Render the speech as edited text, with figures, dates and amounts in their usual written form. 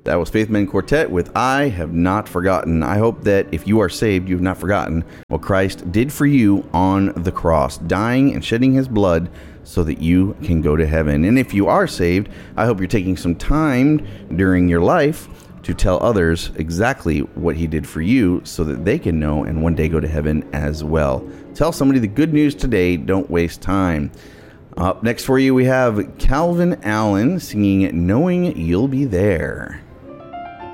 That was Faith Men Quartet with I Have Not Forgotten. I hope that if you are saved, you have not forgotten what Christ did for you on the cross, dying and shedding his blood so that you can go to heaven. And if you are saved, I hope you're taking some time during your life to tell others exactly what he did for you so that they can know and one day go to heaven as well. Tell somebody the good news today. Don't waste time. Up next for you, we have Calvin Allen singing Knowing You'll Be There.